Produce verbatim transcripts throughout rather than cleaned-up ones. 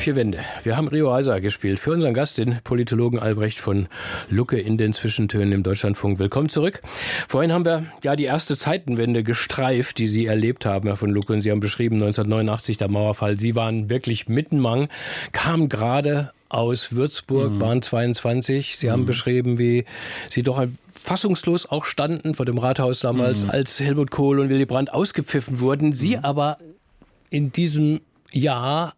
Vier Wände. Wir haben Rio Reiser gespielt. Für unseren Gast, den Politologen Albrecht von Lucke in den Zwischentönen im Deutschlandfunk. Willkommen zurück. Vorhin haben wir ja die erste Zeitenwende gestreift, die Sie erlebt haben, Herr von Lucke. Und Sie haben beschrieben, neunzehnhundertneunundachtzig der Mauerfall. Sie waren wirklich mittenmang, kamen gerade aus Würzburg, mhm. waren zweiundzwanzig. Sie mhm. haben beschrieben, wie Sie doch fassungslos auch standen vor dem Rathaus damals, mhm. als Helmut Kohl und Willy Brandt ausgepfiffen wurden. Sie mhm. aber in diesem Jahr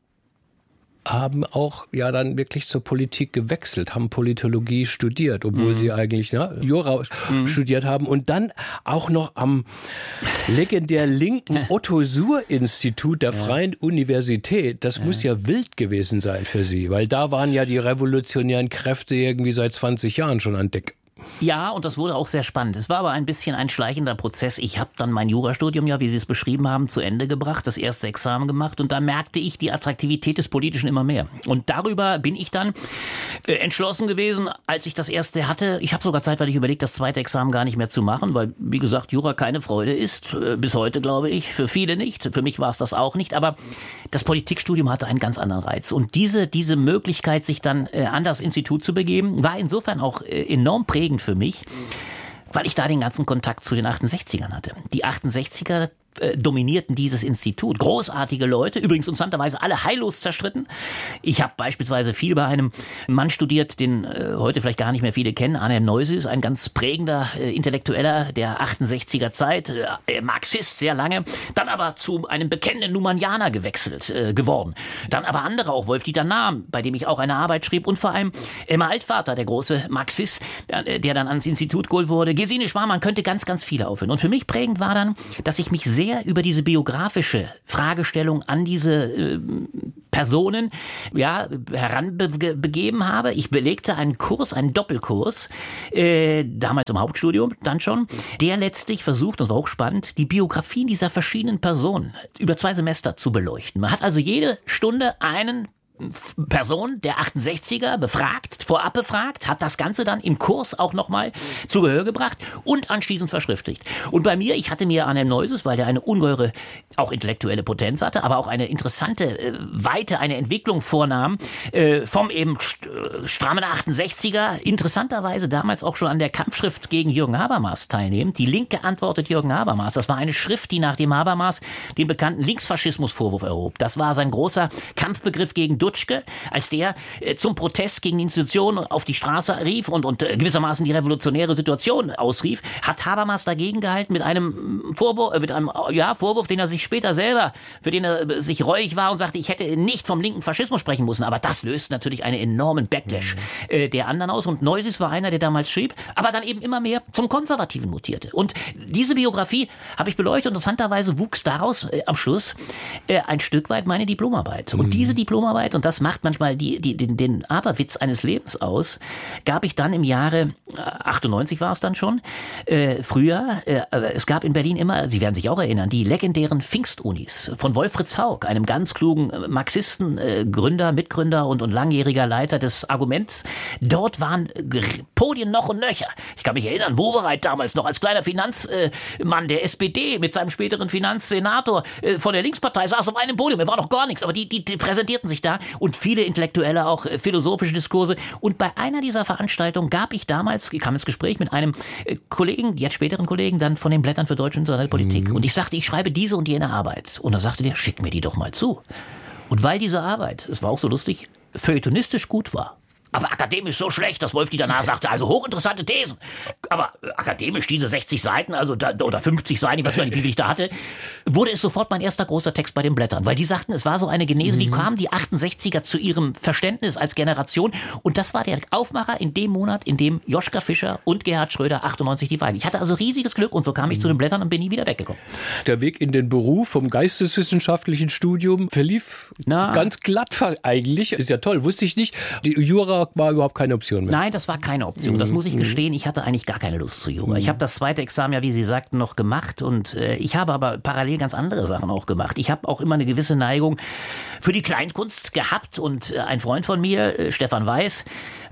haben auch ja dann wirklich zur Politik gewechselt, haben Politologie studiert, obwohl mhm. sie eigentlich ne, Jura mhm. studiert haben und dann auch noch am legendär linken Otto-Suhr-Institut der ja. Freien Universität. Das ja. muss ja wild gewesen sein für Sie, weil da waren ja die revolutionären Kräfte irgendwie seit zwanzig Jahren schon an Deck. Ja, und das wurde auch sehr spannend. Es war aber ein bisschen ein schleichender Prozess. Ich habe dann mein Jurastudium, ja, wie Sie es beschrieben haben, zu Ende gebracht, das erste Examen gemacht und da merkte ich die Attraktivität des Politischen immer mehr. Und darüber bin ich dann äh, entschlossen gewesen, als ich das erste hatte. Ich habe sogar zeitweilig überlegt, das zweite Examen gar nicht mehr zu machen, weil, wie gesagt, Jura keine Freude ist. Äh, bis heute, glaube ich. Für viele nicht. Für mich war es das auch nicht. Aber das Politikstudium hatte einen ganz anderen Reiz. Und diese, diese Möglichkeit, sich dann äh, an das Institut zu begeben, war insofern auch äh, enorm prägend für mich, weil ich da den ganzen Kontakt zu den achtundsechzigern hatte. Die achtundsechziger äh, dominierten dieses Institut. Großartige Leute, übrigens interessanterweise alle heillos zerstritten. Ich habe beispielsweise viel bei einem Mann studiert, den äh, heute vielleicht gar nicht mehr viele kennen, Arnhem Neusis, ein ganz prägender äh, Intellektueller der achtundsechziger Zeit, äh, Marxist sehr lange, dann aber zu einem bekennenden Numannianer gewechselt äh, geworden. Dann aber andere, auch Wolf-Dieter Nahm, bei dem ich auch eine Arbeit schrieb, und vor allem Emma Altvater, der große Marxist, der, der dann ans Institut geholt wurde. Gesine Schwarmann, könnte ganz, ganz viele aufhören. Und für mich prägend war dann, dass ich mich sehr über diese biografische Fragestellung an diese äh, Personen ja, heranbegeben habe. Ich belegte einen Kurs, einen Doppelkurs, äh, damals im Hauptstudium dann schon, der letztlich versucht, das war hochspannend, die Biografien dieser verschiedenen Personen über zwei Semester zu beleuchten. Man hat also jede Stunde einen Person der achtundsechziger befragt, vorab befragt, hat das Ganze dann im Kurs auch nochmal zu Gehör gebracht und anschließend verschriftlicht. Und bei mir, ich hatte mir Arnhem Neusis, weil der eine ungeheure, auch intellektuelle Potenz hatte, aber auch eine interessante äh, Weite, eine Entwicklung vornahm, äh, vom eben st- strammen achtundsechziger, interessanterweise damals auch schon an der Kampfschrift gegen Jürgen Habermas teilnehmend. Die Linke antwortet Jürgen Habermas. Das war eine Schrift, die nach dem Habermas den bekannten Linksfaschismusvorwurf erhob. Das war sein großer Kampfbegriff gegen Dutschke, als der äh, zum Protest gegen die Institutionen auf die Straße rief und, und äh, gewissermaßen die revolutionäre Situation ausrief, hat Habermas dagegen gehalten mit einem Vorwurf, äh, mit einem ja, Vorwurf, den er sich später selber, für den er äh, sich reuig war und sagte, ich hätte nicht vom linken Faschismus sprechen müssen. Aber das löst natürlich einen enormen Backlash äh, der anderen aus. Und Neusis war einer, der damals schrieb, aber dann eben immer mehr zum Konservativen mutierte. Und diese Biografie habe ich beleuchtet und interessanterweise wuchs daraus äh, am Schluss äh, ein Stück weit meine Diplomarbeit. Und mhm. diese Diplomarbeit, und das macht manchmal die, die, den, den Aberwitz eines Lebens aus, gab ich dann im Jahre achtundneunzig war es dann schon, äh, früher, äh, es gab in Berlin immer, Sie werden sich auch erinnern, die legendären Pfingstunis von Wolfritz Haug, einem ganz klugen Marxisten, äh, Gründer, Mitgründer und, und langjähriger Leiter des Arguments. Dort waren Podien noch und nöcher. Ich kann mich erinnern, Wowereit damals noch als kleiner Finanzmann der S P D mit seinem späteren Finanzsenator äh, von der Linkspartei saß auf einem Podium. Er war noch gar nichts, aber die, die, die präsentierten sich da und viele Intellektuelle, auch äh, philosophische Diskurse. Und bei einer dieser Veranstaltungen gab ich damals, ich kam ins Gespräch mit einem äh, Kollegen, jetzt späteren Kollegen, dann von den Blättern für Deutsche internationale Politik. Mhm. Und ich sagte, ich schreibe diese und jene Arbeit. Und da sagte der, schick mir die doch mal zu. Und weil diese Arbeit, es war auch so lustig, feuilletonistisch gut war, aber akademisch so schlecht, dass Wolf-Dieter Nahr sagte, also hochinteressante Thesen. Aber äh, akademisch diese sechzig Seiten, also da, oder fünfzig Seiten, ich weiß gar nicht, wie viel ich da hatte, wurde es sofort mein erster großer Text bei den Blättern. Weil die sagten, es war so eine Genese, wie kamen die achtundsechziger zu ihrem Verständnis als Generation. Und das war der Aufmacher in dem Monat, in dem Joschka Fischer und Gerhard Schröder achtundneunzig die Wahl. Ich hatte also riesiges Glück und so kam ich zu den Blättern und bin nie wieder weggekommen. Der Weg in den Beruf vom geisteswissenschaftlichen Studium verlief Na. ganz glatt eigentlich. Ist ja toll, wusste ich nicht. Die Jura war überhaupt keine Option mehr. Nein, das war keine Option. Das muss ich gestehen. Ich hatte eigentlich gar keine Lust zu Jura. Ich habe das zweite Examen ja, wie Sie sagten, noch gemacht und äh, ich habe aber parallel ganz andere Sachen auch gemacht. Ich habe auch immer eine gewisse Neigung für die Kleinkunst gehabt und äh, ein Freund von mir, äh, Stefan Weiß,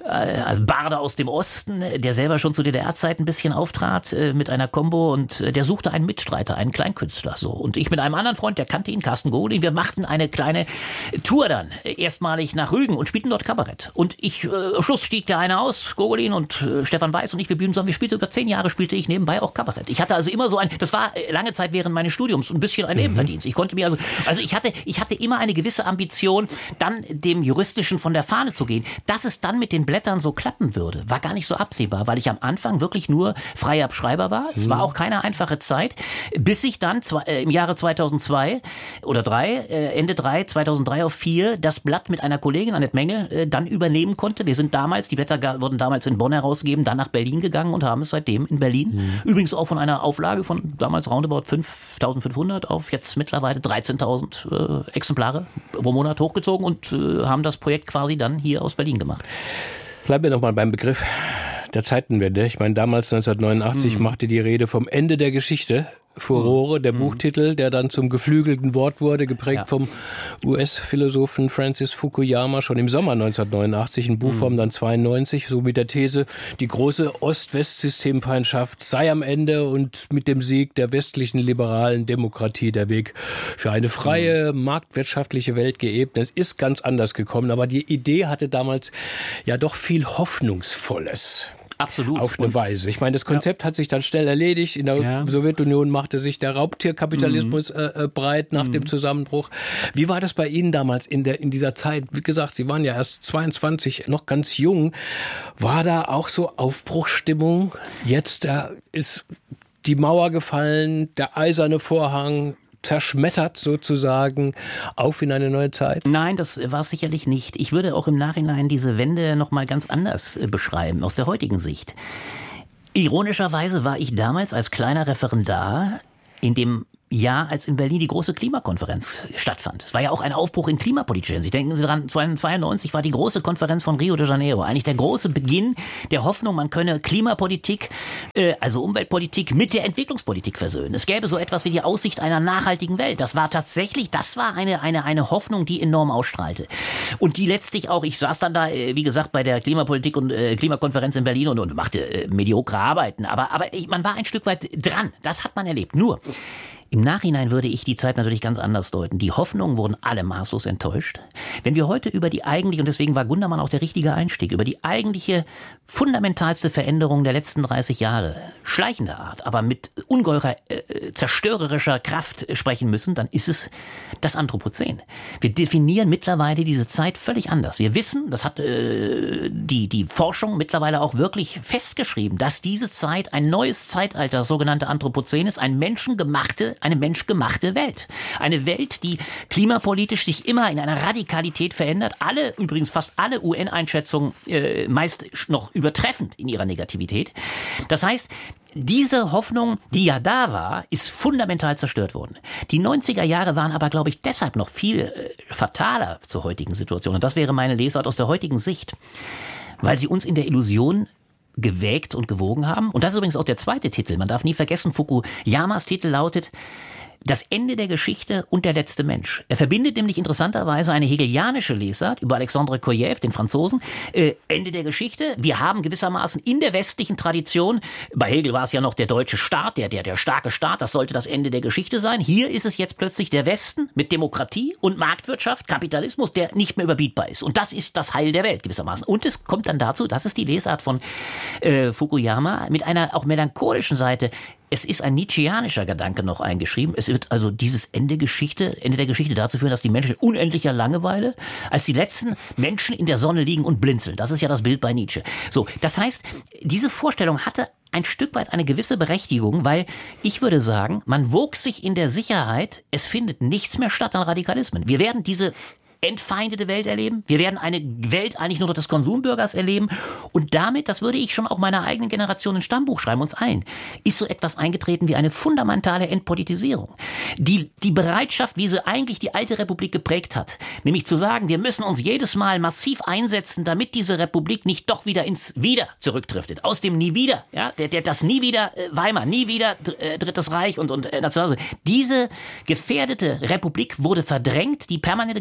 als Barde aus dem Osten, der selber schon zu D D R-Zeiten ein bisschen auftrat äh, mit einer Combo und äh, der suchte einen Mitstreiter, einen Kleinkünstler. So. Und ich mit einem anderen Freund, der kannte ihn, Carsten Gogolin, wir machten eine kleine Tour dann, äh, erstmalig nach Rügen und spielten dort Kabarett. Und ich, äh, am Schluss stieg der eine aus, Gogolin und äh, Stefan Weiß und ich, wir blieben zusammen, wir spielten über zehn Jahre, spielte ich nebenbei auch Kabarett. Ich hatte also immer so ein, das war äh, lange Zeit während meines Studiums ein bisschen ein Nebenverdienst. Ich konnte mir also, also ich hatte, ich hatte immer eine gewisse Ambition, dann dem Juristischen von der Fahne zu gehen. Dass es dann mit den Blättern so klappen würde, war gar nicht so absehbar, weil ich am Anfang wirklich nur freier Schreiber war. Es war auch keine einfache Zeit, bis ich dann zwei, äh, im Jahre zweitausendzwei oder drei, äh, Ende drei, zweitausenddrei auf vier, das Blatt mit einer Kollegin, Annette Mengel, äh, dann übernehmen konnte. Wir sind damals, die Blätter ga, wurden damals in Bonn herausgegeben, dann nach Berlin gegangen und haben es seitdem in Berlin, mhm. übrigens auch von einer Auflage von damals roundabout fünftausendfünfhundert auf jetzt mittlerweile dreizehntausend äh, Exemplare pro Monat hochgezogen und äh, haben das Projekt quasi dann hier aus Berlin gemacht. Bleiben wir nochmal beim Begriff der Zeitenwende. Ich meine, damals neunzehnhundertneunundachtzig hm. machte die Rede vom Ende der Geschichte Furore, der mhm. Buchtitel, der dann zum geflügelten Wort wurde, geprägt ja. vom U S-Philosophen Francis Fukuyama, schon im Sommer neunzehnhundertneunundachtzig, in Buchform mhm. dann zweiundneunzig, so mit der These, die große Ost-West-Systemfeindschaft sei am Ende und mit dem Sieg der westlichen liberalen Demokratie der Weg für eine freie, mhm. marktwirtschaftliche Welt geebnet. Es ist ganz anders gekommen, aber die Idee hatte damals ja doch viel Hoffnungsvolles. Absolut. Auf eine und, Weise. Ich meine, das Konzept ja. hat sich dann schnell erledigt. In der ja. Sowjetunion machte sich der Raubtierkapitalismus mhm. äh, breit nach mhm. dem Zusammenbruch. Wie war das bei Ihnen damals in der in dieser Zeit? Wie gesagt, Sie waren ja erst zweiundzwanzig, noch ganz jung. War da auch so Aufbruchsstimmung? Jetzt da ist die Mauer gefallen, der eiserne Vorhang zerschmettert sozusagen auf in eine neue Zeit? Nein, das war es sicherlich nicht. Ich würde auch im Nachhinein diese Wende noch mal ganz anders beschreiben, aus der heutigen Sicht. Ironischerweise war ich damals als kleiner Referendar in dem Jahr, als in Berlin die große Klimakonferenz stattfand. Es war ja auch ein Aufbruch in klimapolitischer Hinsicht. Denken Sie daran, zweiundneunzig war die große Konferenz von Rio de Janeiro. Eigentlich der große Beginn der Hoffnung, man könne Klimapolitik, äh, also Umweltpolitik, mit der Entwicklungspolitik versöhnen. Es gäbe so etwas wie die Aussicht einer nachhaltigen Welt. Das war tatsächlich, das war eine, eine, eine Hoffnung, die enorm ausstrahlte. Und die letztlich auch, ich saß dann da, äh, wie gesagt, bei der Klimapolitik und äh, Klimakonferenz in Berlin und, und machte äh, mediokre Arbeiten. Aber, aber ich, man war ein Stück weit dran. Das hat man erlebt. Nur, im Nachhinein würde ich die Zeit natürlich ganz anders deuten. Die Hoffnungen wurden alle maßlos enttäuscht. Wenn wir heute über die eigentliche, und deswegen war Gundermann auch der richtige Einstieg, über die eigentliche fundamentalste Veränderung der letzten dreißig Jahre, schleichender Art, aber mit ungeheurer äh, zerstörerischer Kraft sprechen müssen, dann ist es das Anthropozän. Wir definieren mittlerweile diese Zeit völlig anders. Wir wissen, das hat äh, die, die Forschung mittlerweile auch wirklich festgeschrieben, dass diese Zeit ein neues Zeitalter, das sogenannte Anthropozän ist, ein menschengemachte eine menschgemachte Welt. Eine Welt, die klimapolitisch sich immer in einer Radikalität verändert. Alle, übrigens fast alle U N-Einschätzungen äh, meist noch übertreffend in ihrer Negativität. Das heißt, diese Hoffnung, die ja da war, ist fundamental zerstört worden. Die neunziger Jahre waren aber, glaube ich, deshalb noch viel äh, fataler zur heutigen Situation. Und das wäre meine Lesart aus der heutigen Sicht. Weil sie uns in der Illusion gewägt und gewogen haben. Und das ist übrigens auch der zweite Titel. Man darf nie vergessen, Fukuyamas Titel lautet Das Ende der Geschichte und der letzte Mensch. Er verbindet nämlich interessanterweise eine hegelianische Lesart über Alexandre Kojev, den Franzosen. Äh, Ende der Geschichte. Wir haben gewissermaßen in der westlichen Tradition, bei Hegel war es ja noch der deutsche Staat, der, der, der starke Staat, das sollte das Ende der Geschichte sein. Hier ist es jetzt plötzlich der Westen mit Demokratie und Marktwirtschaft, Kapitalismus, der nicht mehr überbietbar ist. Und das ist das Heil der Welt gewissermaßen. Und es kommt dann dazu, das ist die Lesart von äh, Fukuyama, mit einer auch melancholischen Seite. Es ist ein nietzscheanischer Gedanke noch eingeschrieben. Es wird also dieses Ende Geschichte, Ende der Geschichte dazu führen, dass die Menschen in unendlicher Langeweile als die letzten Menschen in der Sonne liegen und blinzeln. Das ist ja das Bild bei Nietzsche. So, das heißt, diese Vorstellung hatte ein Stück weit eine gewisse Berechtigung, weil ich würde sagen, man wog sich in der Sicherheit, es findet nichts mehr statt an Radikalismen. Wir werden diese entfeindete Welt erleben. Wir werden eine Welt eigentlich nur noch des Konsumbürgers erleben. Und damit, das würde ich schon auch meiner eigenen Generation ins Stammbuch schreiben, uns allen, ist so etwas eingetreten wie eine fundamentale Entpolitisierung. Die, die Bereitschaft, wie sie eigentlich die alte Republik geprägt hat, nämlich zu sagen, wir müssen uns jedes Mal massiv einsetzen, damit diese Republik nicht doch wieder ins Wieder zurückdriftet. Aus dem Nie wieder, ja, der, der, das Nie wieder äh, Weimar, Nie wieder äh, Drittes Reich und, und äh, National. Diese gefährdete Republik wurde verdrängt, die permanente Gefährdung.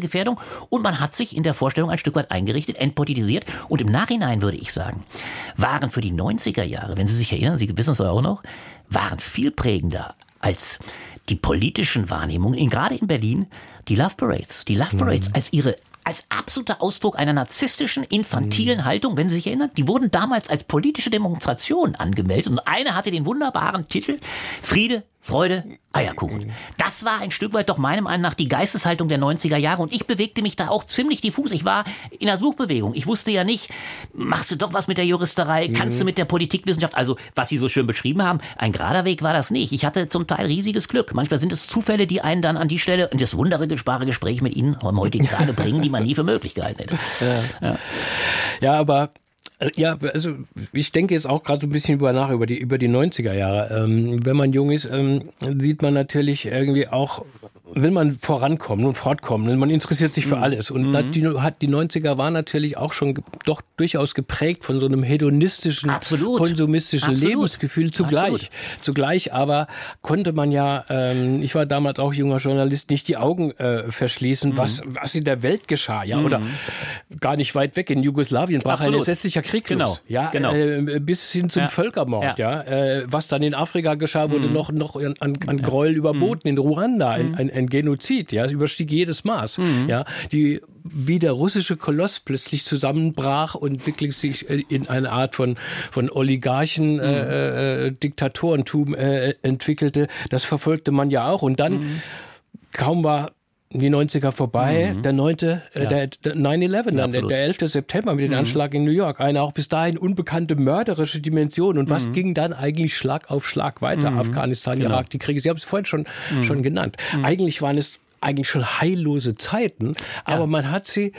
Und man hat sich in der Vorstellung ein Stück weit eingerichtet, entpolitisiert. Und im Nachhinein würde ich sagen, waren für die neunziger Jahre, wenn Sie sich erinnern, Sie wissen es auch noch, waren viel prägender als die politischen Wahrnehmungen, in, gerade in Berlin, die Love Parades. Die Love Parades mhm. als ihre als absoluter Ausdruck einer narzisstischen, infantilen mhm. Haltung, wenn Sie sich erinnern, die wurden damals als politische Demonstration angemeldet und eine hatte den wunderbaren Titel Friede, Freude, Eierkuchen. Das war ein Stück weit doch meinem Meinung nach die Geisteshaltung der neunziger Jahre und ich bewegte mich da auch ziemlich diffus. Ich war in der Suchbewegung. Ich wusste ja nicht, machst du doch was mit der Juristerei, kannst mhm. du mit der Politikwissenschaft, also was Sie so schön beschrieben haben, ein gerader Weg war das nicht. Ich hatte zum Teil riesiges Glück. Manchmal sind es Zufälle, die einen dann an die Stelle, und das wunderbare Gespräch mit Ihnen am heutigen Tage bringen, die man nie für möglich gehalten hätte. Ja, ja. ja aber ja, also ich denke jetzt auch gerade so ein bisschen über nach, über die, über die neunziger Jahre. Ähm, wenn man jung ist, ähm, sieht man natürlich irgendwie auch, will man vorankommen und fortkommen. Man interessiert sich für mhm. alles. Und mhm. die, hat, die neunziger waren natürlich auch schon doch durchaus geprägt von so einem hedonistischen, Absolut. konsumistischen Absolut. Lebensgefühl zugleich. Absolut. Zugleich aber konnte man ja, ähm, ich war damals auch junger Journalist, nicht die Augen äh, verschließen, mhm. was, was in der Welt geschah. Ja, mhm. oder gar nicht weit weg in Jugoslawien brach Absolut. ein entsetzlicher Krieg genau. los. Ja, genau. Äh, bis hin zum ja. Völkermord. Ja. Ja. Äh, was dann in Afrika geschah, wurde mhm. noch, noch an, an Gräuel überboten. In Ruanda, mhm. ein, ein Ein Genozid, ja, es überstieg jedes Maß, mhm. ja, die, wie der russische Koloss plötzlich zusammenbrach und wirklich sich in eine Art von, von Oligarchen, mhm. äh, äh, Diktatorentum äh, entwickelte, das verfolgte man ja auch und dann, mhm. kaum war die neunziger vorbei, mhm. der neunte, äh, ja. der, der neun elf, dann der, der elfte September mit dem mhm. Anschlag in New York. Eine auch bis dahin unbekannte mörderische Dimension. Und was mhm. ging dann eigentlich Schlag auf Schlag weiter? Mhm. Afghanistan, genau. Irak, die Kriege. Sie haben es vorhin schon, mhm. schon genannt. Mhm. Eigentlich waren es eigentlich schon heillose Zeiten, aber ja. man hat sie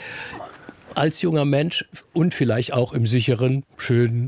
als junger Mensch und vielleicht auch im sicheren, schönen,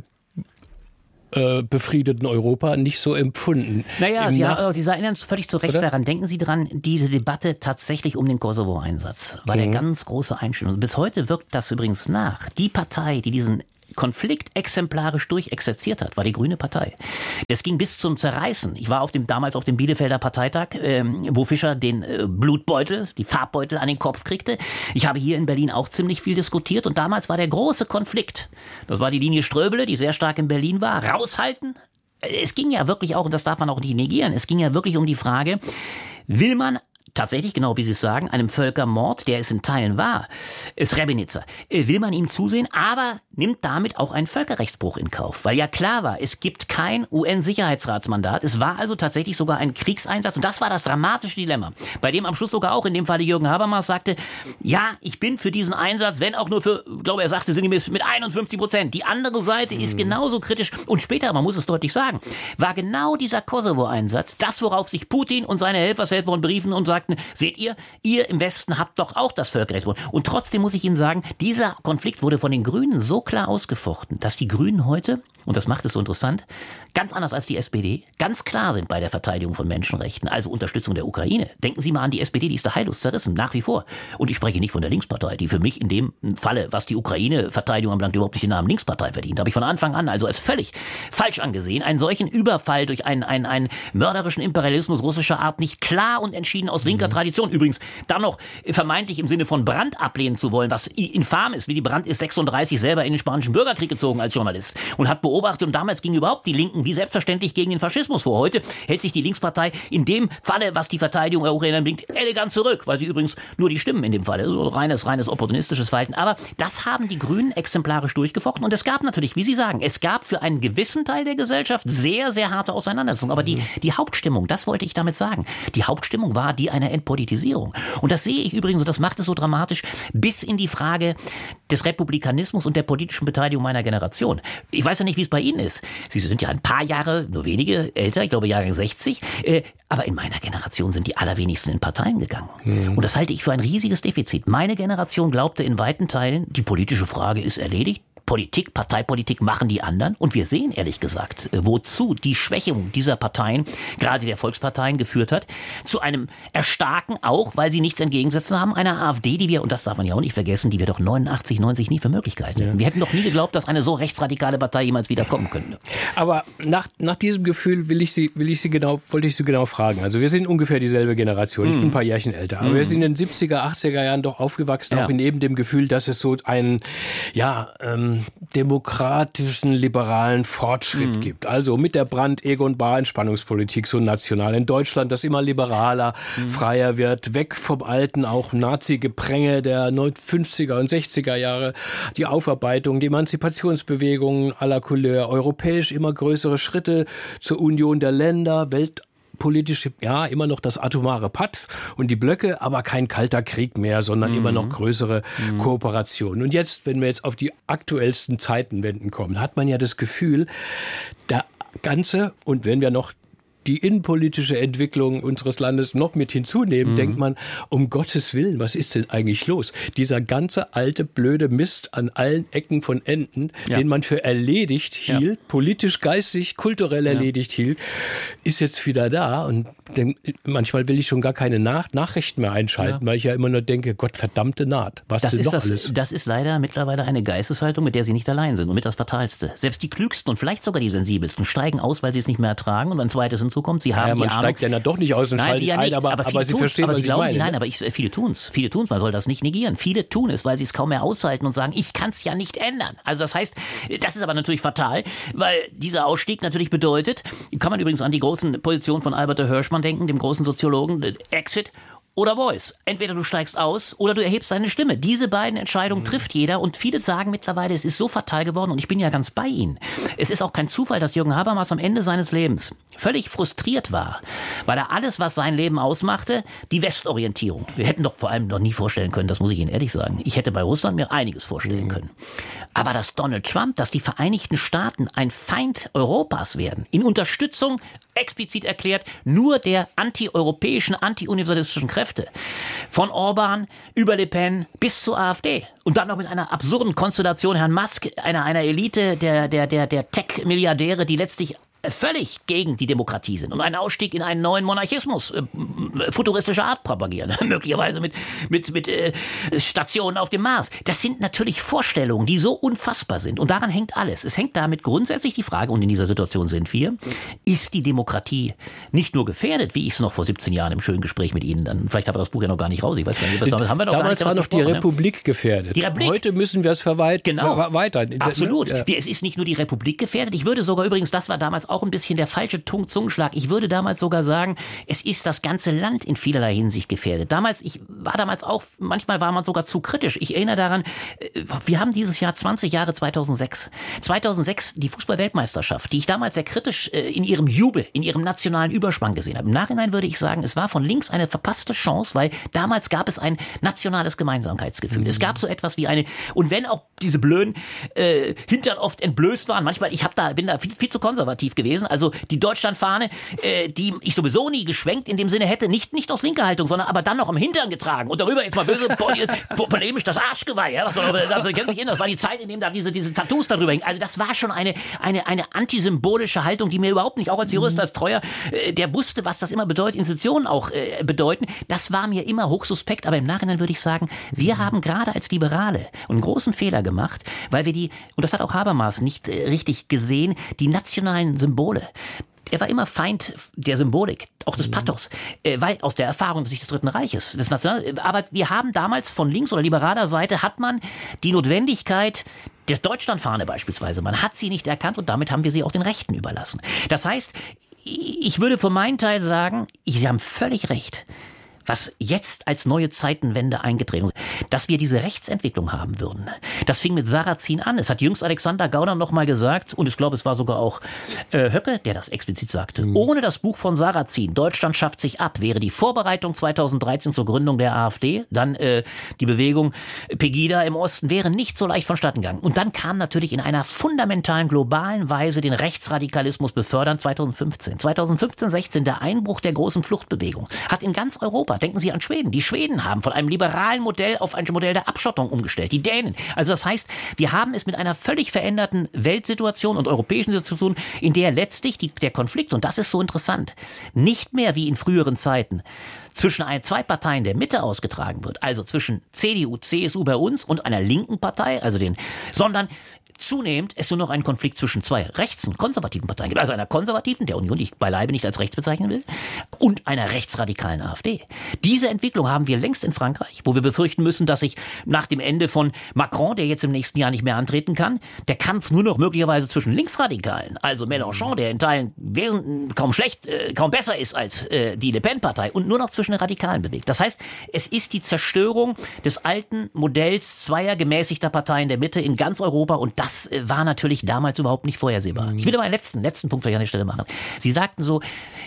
befriedeten Europa nicht so empfunden. Naja, Sie, Nach- Sie erinnern völlig zu Recht Oder? daran. Denken Sie dran, diese Debatte tatsächlich um den Kosovo-Einsatz war mhm. der ganz große Einstellung. Bis heute wirkt das übrigens nach. Die Partei, die diesen Konflikt exemplarisch durchexerziert hat, war die Grüne Partei. Das ging bis zum Zerreißen. Ich war auf dem, damals auf dem Bielefelder Parteitag, ähm, wo Fischer den äh, Blutbeutel, die Farbbeutel an den Kopf kriegte. Ich habe hier in Berlin auch ziemlich viel diskutiert und damals war der große Konflikt, das war die Linie Ströbele, die sehr stark in Berlin war, raushalten. Es ging ja wirklich auch, und das darf man auch nicht negieren, es ging ja wirklich um die Frage, will man tatsächlich, genau wie Sie es sagen, einem Völkermord, der es in Teilen war, Srebrenica, will man ihm zusehen, aber nimmt damit auch einen Völkerrechtsbruch in Kauf. Weil ja klar war, es gibt kein U N-Sicherheitsratsmandat. Es war also tatsächlich sogar ein Kriegseinsatz. Und das war das dramatische Dilemma, bei dem am Schluss sogar auch in dem Falle Jürgen Habermas sagte, ja, ich bin für diesen Einsatz, wenn auch nur für, ich glaube, er sagte sinngemäß mit einundfünfzig Prozent. Die andere Seite mhm. ist genauso kritisch. Und später, man muss es deutlich sagen, war genau dieser Kosovo-Einsatz das, worauf sich Putin und seine Helfershelfer beriefen und sagten, seht ihr, ihr im Westen habt doch auch das Völkerrecht. Und trotzdem muss ich Ihnen sagen, dieser Konflikt wurde von den Grünen so klar ausgefochten, dass die Grünen heute, und das macht es so interessant, ganz anders als die S P D, ganz klar sind bei der Verteidigung von Menschenrechten, also Unterstützung der Ukraine. Denken Sie mal an die S P D, die ist da heillos zerrissen, nach wie vor. Und ich spreche nicht von der Linkspartei, die für mich in dem Falle, was die Ukraine-Verteidigung anbelangt, überhaupt nicht den Namen Linkspartei verdient. Habe ich von Anfang an also als völlig falsch angesehen, einen solchen Überfall durch einen, einen, einen mörderischen Imperialismus russischer Art nicht klar und entschieden aus linker mhm. Tradition. Übrigens, dann noch vermeintlich im Sinne von Brandt ablehnen zu wollen, was infam ist. Willy Brandt ist sechsunddreißig selber in den Spanischen Bürgerkrieg gezogen als Journalist und hat beobachtet, und damals gingen überhaupt die Linken wie selbstverständlich gegen den Faschismus vor. Heute hält sich die Linkspartei in dem Falle, was die Verteidigung der Ukraine bringt, elegant zurück, weil sie übrigens nur die Stimmen in dem Falle, so reines, reines opportunistisches Verhalten. Aber das haben die Grünen exemplarisch durchgefochten und es gab natürlich, wie Sie sagen, es gab für einen gewissen Teil der Gesellschaft sehr, sehr harte Auseinandersetzungen. Aber die, die Hauptstimmung, das wollte ich damit sagen, die Hauptstimmung war die einer Entpolitisierung. Und das sehe ich übrigens, und das macht es so dramatisch, bis in die Frage des Republikanismus und der politischen Beteiligung meiner Generation. Ich weiß ja nicht, wie es bei Ihnen ist. Sie sind ja ein paar Jahre, nur wenige älter, ich glaube Jahrgang sechzig, äh, aber in meiner Generation sind die allerwenigsten in Parteien gegangen. Mhm. Und das halte ich für ein riesiges Defizit. Meine Generation glaubte in weiten Teilen, die politische Frage ist erledigt. Politik, Parteipolitik machen die anderen. Und wir sehen ehrlich gesagt, wozu die Schwächung dieser Parteien, gerade der Volksparteien, geführt hat. Zu einem Erstarken auch, weil sie nichts entgegensetzen haben, einer AfD, die wir, und das darf man ja auch nicht vergessen, die wir doch neunundachtzig, neunzig nie für möglich gehalten hätten. Ja. Wir hätten doch nie geglaubt, dass eine so rechtsradikale Partei jemals wieder kommen könnte. Aber nach, nach diesem Gefühl will ich Sie, will ich Sie genau, wollte ich Sie genau fragen. Also wir sind ungefähr dieselbe Generation. Ich bin ein paar Jährchen älter. Aber mm. wir sind in den siebziger, achtziger Jahren doch aufgewachsen, ja. auch in eben dem Gefühl, dass es so einen, ja, ähm, demokratischen, liberalen Fortschritt mm. gibt. Also mit der Brandt-Egon-Bahr-Entspannungspolitik so national in Deutschland, das immer liberaler, mm. freier wird, weg vom alten, auch Nazi-Gepränge der fünfziger und sechziger Jahre, die Aufarbeitung, die Emanzipationsbewegungen à la Couleur, europäisch immer größere Schritte zur Union der Länder, weltpolitisch, ja, immer noch das atomare Patt und die Blöcke, aber kein kalter Krieg mehr, sondern mhm. immer noch größere mhm. Kooperationen. Und jetzt, wenn wir jetzt auf die aktuellsten Zeitenwenden kommen, hat man ja das Gefühl, der ganze, und wenn wir noch die innenpolitische Entwicklung unseres Landes noch mit hinzunehmen, mhm. denkt man, um Gottes Willen, was ist denn eigentlich los? Dieser ganze alte, blöde Mist an allen Ecken von Enden, ja. den man für erledigt hielt, ja. politisch, geistig, kulturell erledigt ja. hielt, ist jetzt wieder da. Und denk, manchmal will ich schon gar keine Nach- Nachrichten mehr einschalten, ja. weil ich ja immer nur denke, Gott verdammte Naht, was das denn ist noch das, alles? Das ist leider mittlerweile eine Geisteshaltung, mit der Sie nicht allein sind und mit das Fatalste. Selbst die Klügsten und vielleicht sogar die Sensibelsten steigen aus, weil sie es nicht mehr ertragen und ein zweites hinzukommt, sie haben ja, man die Ahnung, steigt ja doch nicht aus und nein, schaltet sie ja ein, nicht, aber, aber, aber sie tun's, verstehen, aber was sie ich glauben, meine. Sie, nein, aber ich, viele tun's, viele tun's, man soll das nicht negieren. Viele tun es, weil sie es kaum mehr aushalten und sagen, ich kann es ja nicht ändern. Also das heißt, das ist aber natürlich fatal, weil dieser Ausstieg natürlich bedeutet, kann man übrigens an die großen Positionen von Albert de Hirschmann denken, dem großen Soziologen, Exit oder Voice. Entweder du steigst aus oder du erhebst deine Stimme. Diese beiden Entscheidungen mhm. trifft jeder und viele sagen mittlerweile, es ist so fatal geworden und ich bin ja ganz bei Ihnen. Es ist auch kein Zufall, dass Jürgen Habermas am Ende seines Lebens völlig frustriert war, weil er alles, was sein Leben ausmachte, die Westorientierung. Wir hätten doch vor allem noch nie vorstellen können, das muss ich Ihnen ehrlich sagen. Ich hätte bei Russland mir einiges vorstellen mhm. können. Aber dass Donald Trump, dass die Vereinigten Staaten ein Feind Europas werden, in Unterstützung explizit erklärt, nur der antieuropäischen, antiuniversalistischen Kräfte. Von Orban über Le Pen bis zur AfD. Und dann noch mit einer absurden Konstellation Herrn Musk, einer, einer Elite der, der, der, der Tech-Milliardäre, die letztlich völlig gegen die Demokratie sind und einen Ausstieg in einen neuen Monarchismus äh, futuristischer Art propagieren, möglicherweise mit, mit, mit äh, Stationen auf dem Mars. Das sind natürlich Vorstellungen, die so unfassbar sind und daran hängt alles. Es hängt damit grundsätzlich die Frage, und in dieser Situation sind wir, ist die Demokratie nicht nur gefährdet, wie ich es noch vor siebzehn Jahren im schönen Gespräch mit Ihnen, dann vielleicht haben wir das Buch ja noch gar nicht raus, ich weiß gar nicht, damit haben wir noch damals gar nicht war noch die Republik ne? gefährdet. Die Republik. Heute müssen wir es verweit- genau. weiter. Absolut. Ja. Es ist nicht nur die Republik gefährdet, ich würde sogar übrigens, das war damals auch ein bisschen der falsche Zungenschlag. Ich würde damals sogar sagen, es ist das ganze Land in vielerlei Hinsicht gefährdet. Damals, ich war damals auch, manchmal war man sogar zu kritisch. Ich erinnere daran, wir haben dieses Jahr zwanzig Jahre zweitausendsechs. zweitausendsechs die Fußball-Weltmeisterschaft, die ich damals sehr kritisch in ihrem Jubel, in ihrem nationalen Überspann gesehen habe. Im Nachhinein würde ich sagen, es war von links eine verpasste Chance, weil damals gab es ein nationales Gemeinsamkeitsgefühl. Mhm. Es gab so etwas wie eine, und wenn auch diese blöden äh, Hintern oft entblößt waren, manchmal, ich hab da, bin da viel, viel zu konservativ gewesen, also die Deutschlandfahne, äh, die ich sowieso nie geschwenkt in dem Sinne hätte, nicht, nicht aus linker Haltung, sondern aber dann noch am Hintern getragen und darüber jetzt mal böse, polemisch das Arschgeweih, ja, was man, also, kennt sich in, das war die Zeit, in der da diese, diese Tattoos darüber hingen. Also das war schon eine, eine, eine antisymbolische Haltung, die mir überhaupt nicht, auch als Jurist, als Treuer, äh, der wusste, was das immer bedeutet, Institutionen auch äh, bedeuten, das war mir immer hochsuspekt, aber im Nachhinein würde ich sagen, wir haben gerade als Liberale einen großen Fehler gemacht, weil wir die, und das hat auch Habermas nicht äh, richtig gesehen, die nationalen Symbole. Er war immer Feind der Symbolik, auch des Pathos, äh, weil aus der Erfahrung natürlich des Dritten Reiches, des National. Aber wir haben damals von links- oder liberaler Seite hat man die Notwendigkeit des Deutschlandfahne beispielsweise, man hat sie nicht erkannt und damit haben wir sie auch den Rechten überlassen. Das heißt, ich würde für meinen Teil sagen, Sie haben völlig recht. Was jetzt als neue Zeitenwende eingetreten ist, dass wir diese Rechtsentwicklung haben würden. Das fing mit Sarrazin an. Es hat jüngst Alexander Gauder noch mal gesagt, und ich glaube, es war sogar auch äh, Höcke, der das explizit sagte. Mhm. Ohne das Buch von Sarrazin, Deutschland schafft sich ab, wäre die Vorbereitung zweitausenddreizehn zur Gründung der AfD, dann äh, die Bewegung Pegida im Osten, wäre nicht so leicht vonstatten gegangen. Und dann kam natürlich in einer fundamentalen, globalen Weise den Rechtsradikalismus befördern zweitausendfünfzehn. zweitausendfünfzehn, sechzehn, der Einbruch der großen Fluchtbewegung hat in ganz Europa, denken Sie an Schweden, die Schweden haben von einem liberalen Modell auf auf ein Modell der Abschottung umgestellt, die Dänen. Also das heißt, wir haben es mit einer völlig veränderten Weltsituation und europäischen Situation, in der letztlich die, der Konflikt, und das ist so interessant, nicht mehr wie in früheren Zeiten zwischen ein, zwei Parteien der Mitte ausgetragen wird, also zwischen C D U, C S U bei uns und einer linken Partei, also den, sondern zunehmend es nur noch einen Konflikt zwischen zwei rechts- und konservativen Parteien gibt. Also einer konservativen, der Union, die ich beileibe nicht als rechts bezeichnen will, und einer rechtsradikalen AfD. Diese Entwicklung haben wir längst in Frankreich, wo wir befürchten müssen, dass sich nach dem Ende von Macron, der jetzt im nächsten Jahr nicht mehr antreten kann, der Kampf nur noch möglicherweise zwischen Linksradikalen, also Mélenchon, der in Teilen kaum schlecht, äh, kaum besser ist als äh, die Le Pen-Partei, und nur noch zwischen den Radikalen bewegt. Das heißt, es ist die Zerstörung des alten Modells zweier gemäßigter Parteien der Mitte in ganz Europa, und das Das war natürlich damals überhaupt nicht vorhersehbar. Ich will aber einen letzten, letzten Punkt vielleicht an der Stelle machen. Sie sagten so,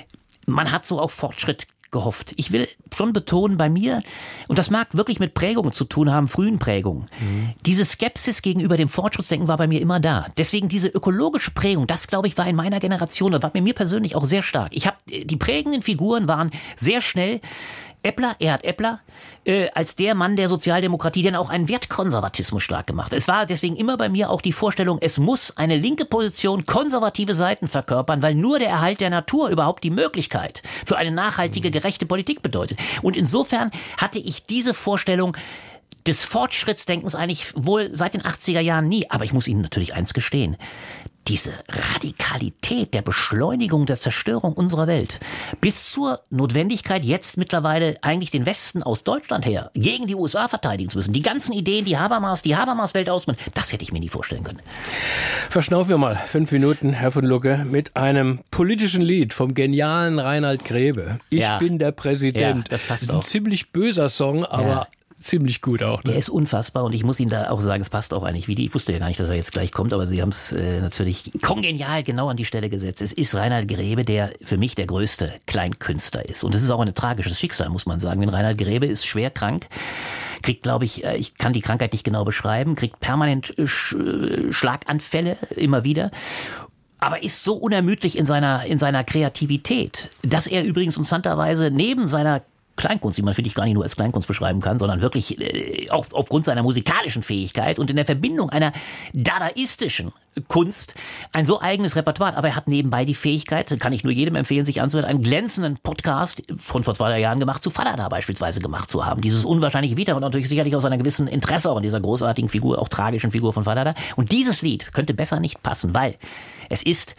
man hat so auf Fortschritt gehofft. Ich will schon betonen, bei mir, und das mag wirklich mit Prägungen zu tun haben, frühen Prägungen, mhm. diese Skepsis gegenüber dem Fortschrittsdenken war bei mir immer da. Deswegen diese ökologische Prägung, das glaube ich war in meiner Generation, und war bei mir persönlich auch sehr stark. Ich habe, die prägenden Figuren waren sehr schnell Eppler, Erhard Eppler, äh, als der Mann der Sozialdemokratie, der auch einen Wertkonservatismus stark gemacht. Es war deswegen immer bei mir auch die Vorstellung, es muss eine linke Position konservative Seiten verkörpern, weil nur der Erhalt der Natur überhaupt die Möglichkeit für eine nachhaltige, gerechte Politik bedeutet. Und insofern hatte ich diese Vorstellung des Fortschrittsdenkens eigentlich wohl seit den achtziger Jahren nie. Aber ich muss Ihnen natürlich eins gestehen. Diese Radikalität der Beschleunigung der Zerstörung unserer Welt bis zur Notwendigkeit, jetzt mittlerweile eigentlich den Westen aus Deutschland her gegen die U S A verteidigen zu müssen. Die ganzen Ideen, die Habermas, die Habermas-Welt ausmachen, das hätte ich mir nie vorstellen können. Verschnaufen wir mal fünf Minuten, Herr von Lucke, mit einem politischen Lied vom genialen Reinhard Grebe. Ich ja. bin der Präsident. Ja, das passt das ist ein auch. ziemlich böser Song, aber Ja. ziemlich gut auch. Ne? Der ist unfassbar, und ich muss Ihnen da auch sagen, es passt auch eigentlich wie die. Ich wusste ja gar nicht, dass er jetzt gleich kommt, aber Sie haben es äh, natürlich kongenial genau an die Stelle gesetzt. Es ist Reinhard Grebe, der für mich der größte Kleinkünstler ist. Und es ist auch ein tragisches Schicksal, muss man sagen. Denn Reinhard Grebe ist schwer krank, kriegt, glaube ich, äh, ich kann die Krankheit nicht genau beschreiben, kriegt permanent äh, Sch- Schlaganfälle immer wieder. Aber ist so unermüdlich in seiner, in seiner Kreativität, dass er übrigens interessanterweise neben seiner Kleinkunst, die man, finde ich, gar nicht nur als Kleinkunst beschreiben kann, sondern wirklich äh, auch aufgrund seiner musikalischen Fähigkeit und in der Verbindung einer dadaistischen Kunst ein so eigenes Repertoire. Aber er hat nebenbei die Fähigkeit, kann ich nur jedem empfehlen, sich anzuhören, einen glänzenden Podcast von vor zwei, drei Jahren gemacht, zu Fallada beispielsweise gemacht zu haben. Dieses unwahrscheinliche Vita und natürlich sicherlich aus einer gewissen Interesse auch an dieser großartigen Figur, auch tragischen Figur von Fallada. Und dieses Lied könnte besser nicht passen, weil es ist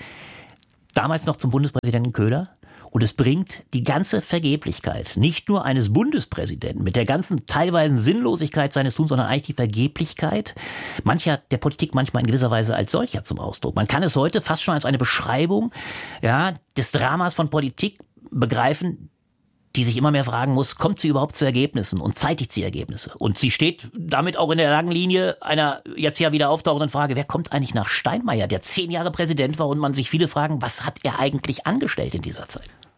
damals noch zum Bundespräsidenten Köhler. Und es bringt die ganze Vergeblichkeit, nicht nur eines Bundespräsidenten, mit der ganzen teilweise Sinnlosigkeit seines Tuns, sondern eigentlich die Vergeblichkeit mancher der Politik manchmal in gewisser Weise als solcher zum Ausdruck. Man kann es heute fast schon als eine Beschreibung, ja, des Dramas von Politik begreifen, die sich immer mehr fragen muss, kommt sie überhaupt zu Ergebnissen und zeitigt sie Ergebnisse? Und sie steht damit auch in der langen Linie einer jetzt ja wieder auftauchenden Frage, wer kommt eigentlich nach Steinmeier, der zehn Jahre Präsident war, und man sich viele fragen, was hat er eigentlich angestellt in dieser Zeit?